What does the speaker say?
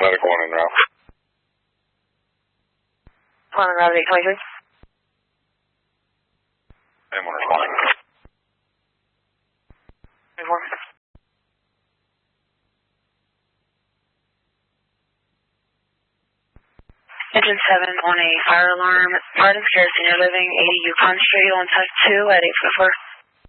medical one en route. One en route 823. M1 responding. 24. Engine 7 on a fire alarm. Pardon's Care Senior Living, 80 Yukon Street on Type 2 at 844.